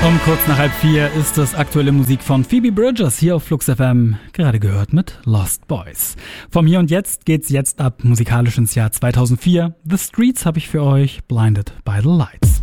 Um kurz nach 3:30 ist es aktuelle Musik von Phoebe Bridgers hier auf Flux FM, gerade gehört mit Lost Boys. Vom Hier und Jetzt geht's jetzt ab musikalisch ins Jahr 2004. The Streets habe ich für euch, Blinded by the Lights.